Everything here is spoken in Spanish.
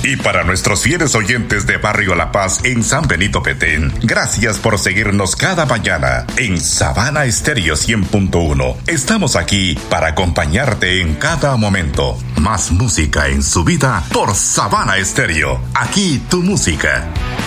Y para nuestros fieles oyentes de Barrio La Paz en San Benito Petén, gracias por seguirnos cada mañana en Sabana Estéreo 100.1. Estamos aquí para acompañarte en cada momento. Más música en su vida por Sabana Estéreo. Aquí tu música.